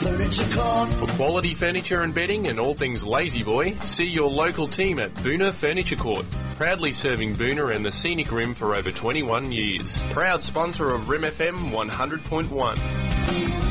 Furniture Court. For quality furniture and bedding and all things Lazy Boy, see your local team at Boona Furniture Court. Proudly serving Boona and the Scenic Rim for over 21 years. Proud sponsor of Rim FM 100.1.